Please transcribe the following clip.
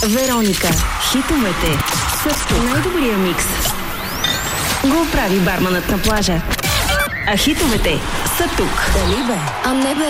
Вероника. Хитовете са тук. Най-добрия микс го прави барманът на плажа. А хитовете са тук. Дали бе? А не бе.